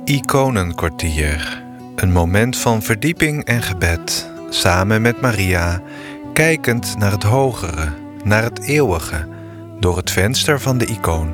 Iconenkwartier. Een moment van verdieping en gebed, samen met Maria, kijkend naar het hogere, naar het eeuwige, door het venster van de icoon.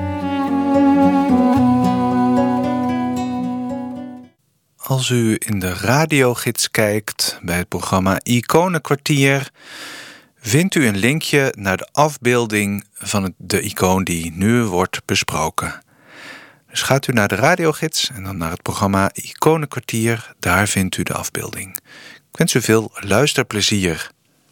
Als u in de radiogids kijkt bij het programma Iconenkwartier, vindt u een linkje naar de afbeelding van de icoon die nu wordt besproken. Dus gaat u naar de radiogids en dan naar het programma Iconenkwartier, daar vindt u de afbeelding. Ik wens u veel luisterplezier.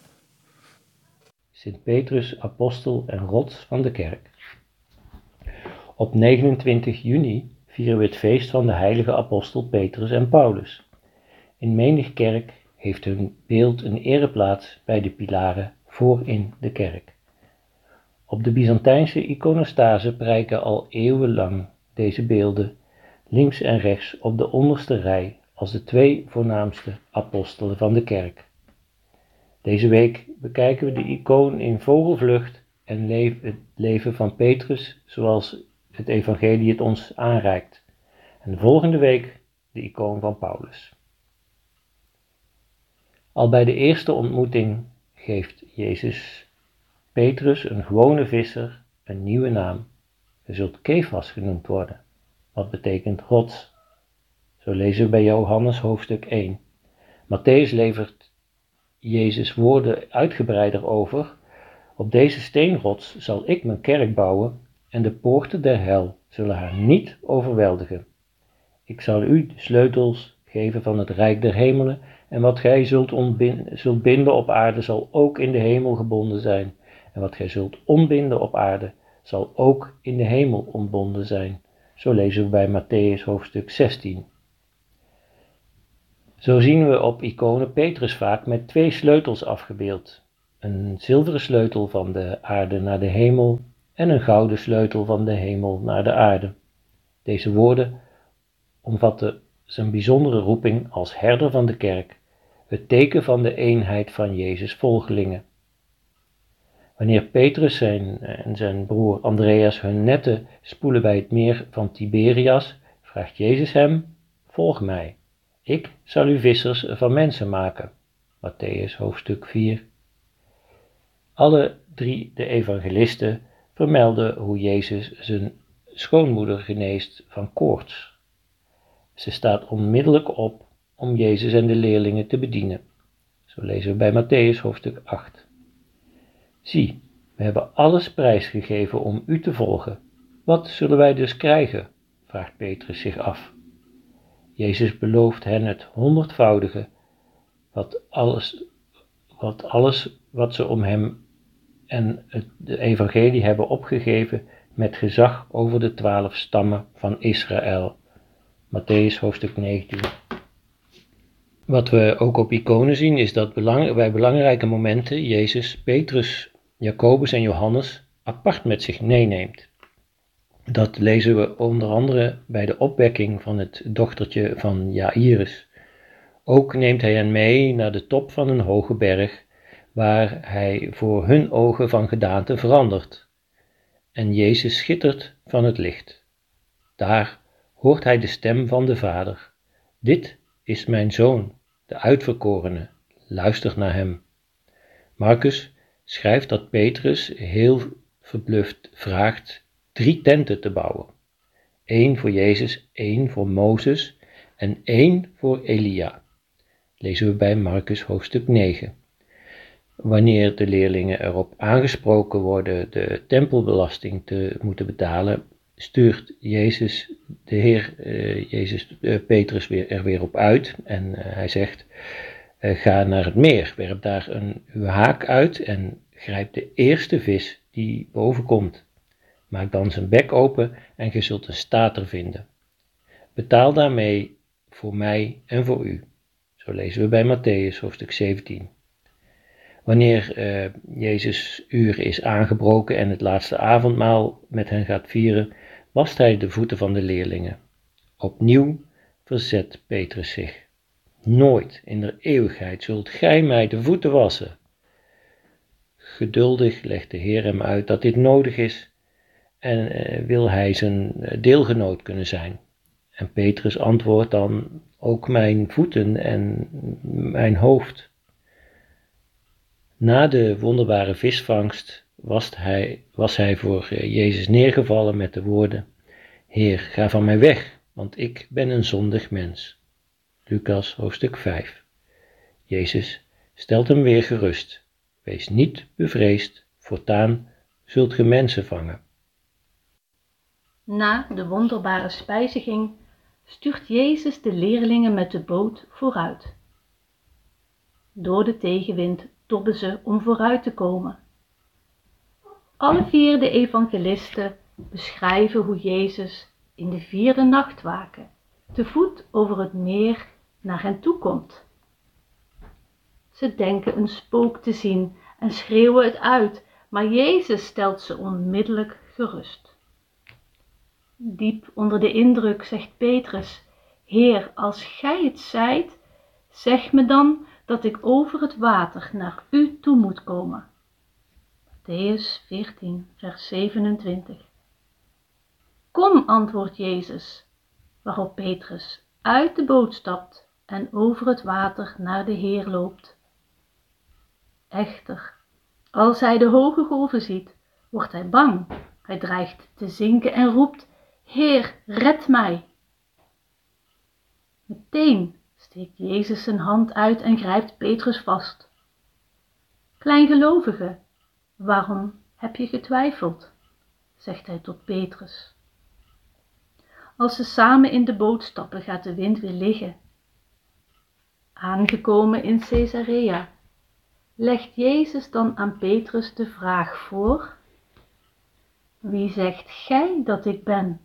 Sint Petrus, apostel en rots van de kerk. Op 29 juni vieren we het feest van de heilige apostel Petrus en Paulus. In menig kerk heeft hun beeld een ereplaats bij de pilaren voorin de kerk. Op de Byzantijnse iconostase prijken al eeuwenlang deze beelden links en rechts op de onderste rij als de twee voornaamste apostelen van de kerk. Deze week bekijken we de icoon in vogelvlucht en het leven van Petrus zoals het evangelie het ons aanreikt. En de volgende week de icoon van Paulus. Al bij de eerste ontmoeting geeft Jezus Petrus, een gewone visser, een nieuwe naam. Je zult Kefas genoemd worden, wat betekent rots. Zo lezen we bij Johannes hoofdstuk 1. Matthäus levert Jezus' woorden uitgebreider over. Op deze steenrots zal ik mijn kerk bouwen en de poorten der hel zullen haar niet overweldigen. Ik zal u de sleutels geven van het rijk der hemelen en wat gij zult binden op aarde zal ook in de hemel gebonden zijn. En wat gij zult ontbinden op aarde zal ook in de hemel ontbonden zijn. Zo lezen we bij Matthäus hoofdstuk 16. Zo zien we op iconen Petrus vaak met twee sleutels afgebeeld. Een zilveren sleutel van de aarde naar de hemel en een gouden sleutel van de hemel naar de aarde. Deze woorden omvatten zijn bijzondere roeping als herder van de kerk, het teken van de eenheid van Jezus' volgelingen. Wanneer Petrus en zijn broer Andreas hun netten spoelen bij het meer van Tiberias, vraagt Jezus hem: volg mij, ik zal u vissers van mensen maken. Matthäus hoofdstuk 4. Alle drie de evangelisten vermelden hoe Jezus zijn schoonmoeder geneest van koorts. Ze staat onmiddellijk op om Jezus en de leerlingen te bedienen. Zo lezen we bij Matthäus hoofdstuk 8. Zie, we hebben alles prijsgegeven om u te volgen. Wat zullen wij dus krijgen? Vraagt Petrus zich af. Jezus belooft hen het 100voudige, wat ze om hem en de evangelie hebben opgegeven met gezag over de 12 stammen van Israël. Matthäus hoofdstuk 19. Wat we ook op iconen zien is dat bij belangrijke momenten Jezus Petrus, Jacobus en Johannes apart met zich meeneemt. Dat lezen we onder andere bij de opwekking van het dochtertje van Jaïrus. Ook neemt hij hen mee naar de top van een hoge berg, waar hij voor hun ogen van gedaante verandert. En Jezus schittert van het licht. Daar hoort hij de stem van de Vader. Dit is mijn Zoon, de uitverkorene, luister naar hem. Marcus schrijft dat Petrus heel verbluft vraagt 3 tenten te bouwen. 1 voor Jezus, 1 voor Mozes en 1 voor Elia. Lezen we bij Marcus hoofdstuk 9. Wanneer de leerlingen erop aangesproken worden de tempelbelasting te moeten betalen, stuurt Jezus Petrus er weer op uit en hij zegt: ga naar het meer, werp daar uw haak uit en grijp de eerste vis die boven komt. Maak dan zijn bek open en je zult een stater vinden. Betaal daarmee voor mij en voor u. Zo lezen we bij Matthäus hoofdstuk 17. Wanneer Jezus' uur is aangebroken en het laatste avondmaal met hen gaat vieren, wast hij de voeten van de leerlingen. Opnieuw verzet Petrus zich. Nooit in de eeuwigheid zult gij mij de voeten wassen. Geduldig legt de Heer hem uit dat dit nodig is en wil hij zijn deelgenoot kunnen zijn. En Petrus antwoordt dan: ook mijn voeten en mijn hoofd. Na de wonderbare visvangst was hij voor Jezus neergevallen met de woorden: Heer, ga van mij weg, want ik ben een zondig mens. Lucas hoofdstuk 5. Jezus stelt hem weer gerust. Wees niet bevreesd, voortaan zult ge mensen vangen. Na de wonderbare spijziging stuurt Jezus de leerlingen met de boot vooruit. Door de tegenwind tobben ze om vooruit te komen. Alle 4 de evangelisten beschrijven hoe Jezus in de 4e nachtwaken te voet over het meer naar hen toe komt. Ze denken een spook te zien en schreeuwen het uit, maar Jezus stelt ze onmiddellijk gerust. Diep onder de indruk zegt Petrus: Heer, als gij het zijt, zeg me dan dat ik over het water naar u toe moet komen. Mattheüs 14, vers 27. Kom, antwoordt Jezus, waarop Petrus uit de boot stapt en over het water naar de Heer loopt. Echter, als hij de hoge golven ziet, wordt hij bang. Hij dreigt te zinken en roept: Heer, red mij! Meteen steekt Jezus zijn hand uit en grijpt Petrus vast. Kleingelovige, waarom heb je getwijfeld? Zegt hij tot Petrus. Als ze samen in de boot stappen, gaat de wind weer liggen. Aangekomen in Caesarea, legt Jezus dan aan Petrus de vraag voor: Wie zegt gij dat ik ben?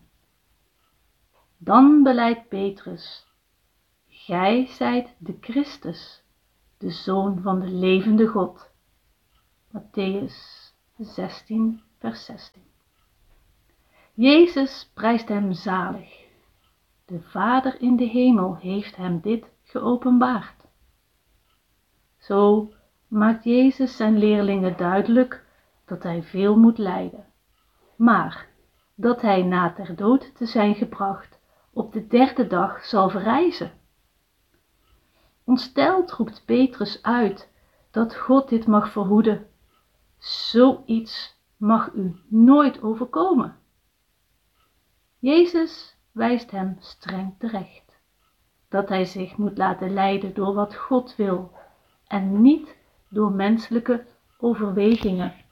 Dan beleidt Petrus: Gij zijt de Christus, de Zoon van de levende God. Mattheüs 16, vers 16. Jezus prijst hem zalig. De Vader in de hemel heeft hem dit geopenbaard. Zo maakt Jezus zijn leerlingen duidelijk dat hij veel moet lijden, maar dat hij na ter dood te zijn gebracht op de 3e dag zal verrijzen. Ontsteld roept Petrus uit dat God dit mag verhoeden. Zoiets mag u nooit overkomen. Jezus wijst hem streng terecht, dat hij zich moet laten leiden door wat God wil en niet door menselijke overwegingen.